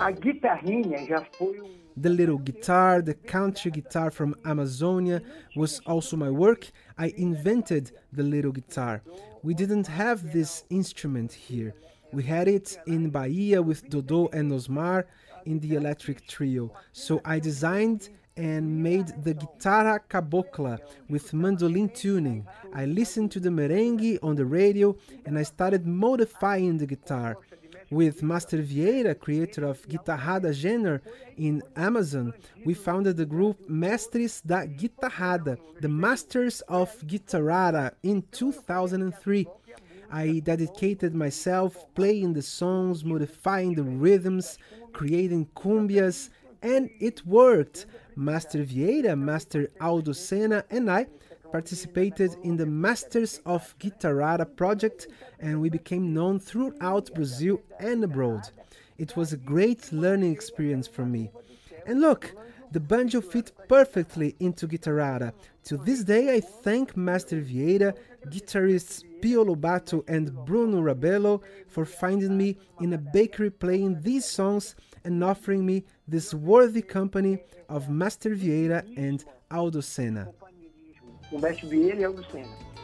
A guitarrinha já foi The little guitar, the country guitar from Amazonia, was also my work. I invented the little guitar. We didn't have this instrument here. We had it in Bahia with Dodô and Osmar in the electric trio. So I designed and made the guitarra cabocla with mandolin tuning. I listened to the merengue on the radio and I started modifying the guitar. With Master Vieira, creator of Guitarrada genre in Amazon, we founded the group Mestres da Guitarrada, the Masters of Guitarrada, in 2003. I dedicated myself playing the songs, modifying the rhythms, creating cumbias, and it worked. Master Vieira, Master Aldo Senna, and I participated in the Masters of Guitarrada project, and we became known throughout Brazil and abroad. It was a great learning experience for me. And look, the banjo fit perfectly into Guitarrada. To this day, I thank Master Vieira, guitarists Pio Lobato and Bruno Rabello for finding me in a bakery playing these songs and offering me this worthy company of Master Vieira and Aldo Senna. o Mestre Vieira e Aldo Senna.